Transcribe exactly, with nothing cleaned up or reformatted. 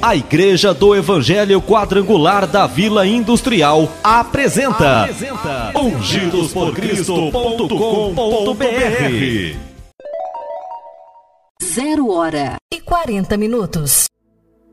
A Igreja do Evangelho Quadrangular da Vila Industrial apresenta, apresenta ungidos por cristo ponto com ponto br. Zero hora e quarenta minutos.